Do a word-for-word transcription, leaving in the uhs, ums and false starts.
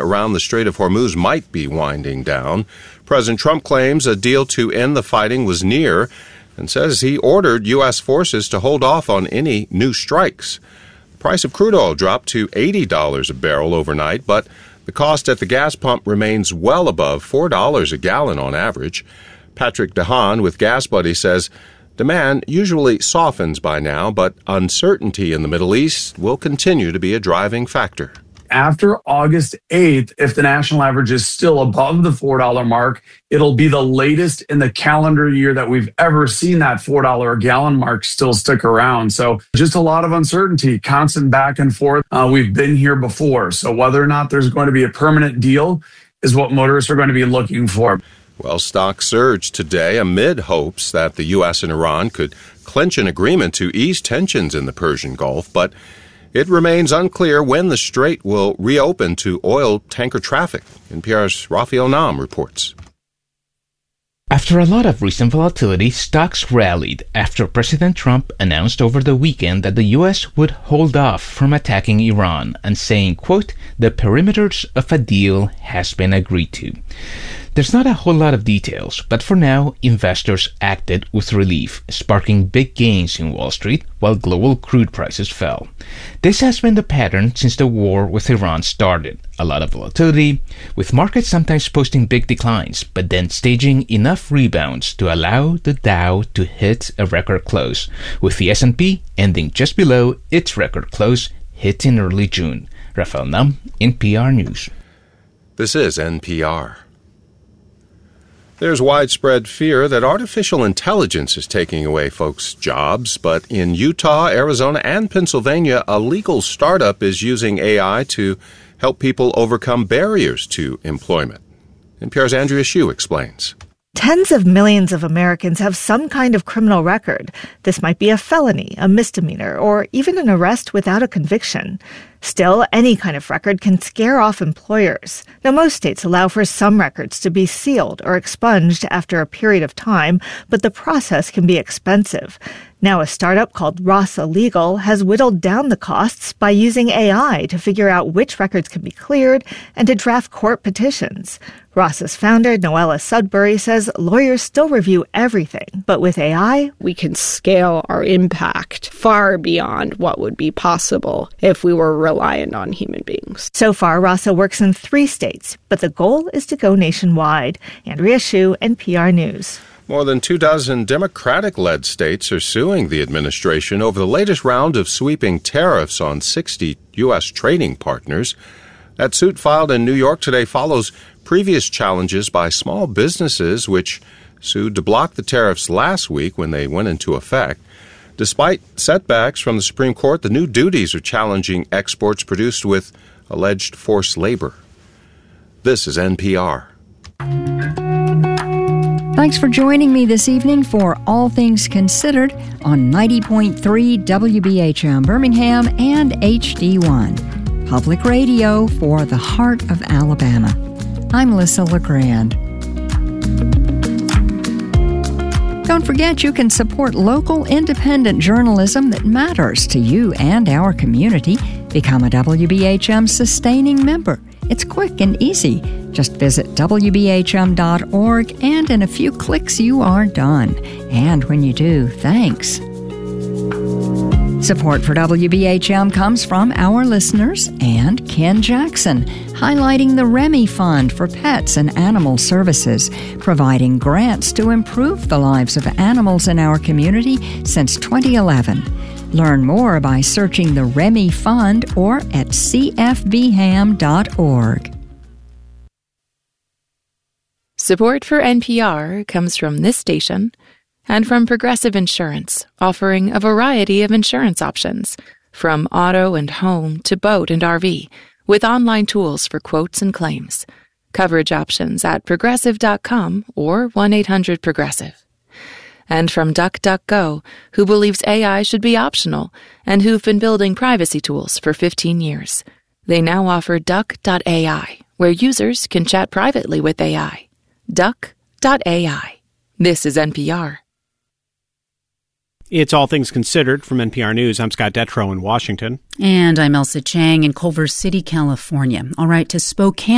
around the Strait of Hormuz might be winding down. President Trump claims a deal to end the fighting was near and says he ordered U S forces to hold off on any new strikes. The price of crude oil dropped to eighty dollars a barrel overnight, but the cost at the gas pump remains well above four dollars a gallon on average. Patrick DeHaan with Gas Buddy says demand usually softens by now, but uncertainty in the Middle East will continue to be a driving factor. After August eighth, if the national average is still above the four dollars mark, it'll be the latest in the calendar year that we've ever seen that four dollars a gallon mark still stick around. So just a lot of uncertainty, constant back and forth. Uh, we've been here before. So whether or not there's going to be a permanent deal is what motorists are going to be looking for. Well, stocks surged today amid hopes that the U S and Iran could clinch an agreement to ease tensions in the Persian Gulf, but it remains unclear when the strait will reopen to oil tanker traffic. N P R's Raphael Nam reports. After a lot of recent volatility, stocks rallied after President Trump announced over the weekend that the U S would hold off from attacking Iran and saying, quote, the perimeters of a deal has been agreed to. There's not a whole lot of details, but for now, investors acted with relief, sparking big gains in Wall Street while global crude prices fell. This has been the pattern since the war with Iran started. A lot of volatility, with markets sometimes posting big declines, but then staging enough rebounds to allow the Dow to hit a record close, with the S and P ending just below its record close hit in early June. Raphael Nam, N P R News. This is N P R. There's widespread fear that artificial intelligence is taking away folks' jobs, but in Utah, Arizona, and Pennsylvania, a legal startup is using A I to help people overcome barriers to employment. N P R's Andrea Hsu explains. Tens of millions of Americans have some kind of criminal record. This might be a felony, a misdemeanor, or even an arrest without a conviction. Still, any kind of record can scare off employers. Now, most states allow for some records to be sealed or expunged after a period of time, but the process can be expensive. Now, a startup called Rasa Legal has whittled down the costs by using A I to figure out which records can be cleared and to draft court petitions. Rasa's founder, Noella Sudbury, says lawyers still review everything, but with A I, we can scale our impact far beyond what would be possible if we were reliant on human beings. So far, Rasa works in three states, but the goal is to go nationwide. Andrea Hsu, N P R News. More than two dozen Democratic-led states are suing the administration over the latest round of sweeping tariffs on sixty U S trading partners. That suit filed in New York today follows previous challenges by small businesses which sued to block the tariffs last week when they went into effect. Despite setbacks from the Supreme Court, the new duties are challenging exports produced with alleged forced labor. This is N P R. Thanks for joining me this evening for All Things Considered on ninety point three W B H M Birmingham and H D one. Public radio for the heart of Alabama. I'm Lissa LeGrand. Don't forget you can support local independent journalism that matters to you and our community. Become a W B H M sustaining member. It's quick and easy. Just visit W B H M dot org and in a few clicks you are done. And when you do, thanks. Support for W B H M comes from our listeners and Ken Jackson, highlighting the Remy Fund for Pets and Animal Services, providing grants to improve the lives of animals in our community since twenty eleven. Learn more by searching the Remy Fund or at c f b ham dot org. Support for N P R comes from this station and from Progressive Insurance, offering a variety of insurance options, from auto and home to boat and R V, with online tools for quotes and claims. Coverage options at progressive dot com or one eight hundred progressive. And from DuckDuckGo, who believes A I should be optional and who've been building privacy tools for fifteen years. They now offer duck dot a i, where users can chat privately with A I. duck dot a i. This is N P R. It's All Things Considered from N P R News. I'm Scott Detrow in Washington. And I'm Elsa Chang in Culver City, California. All right, to Spokane.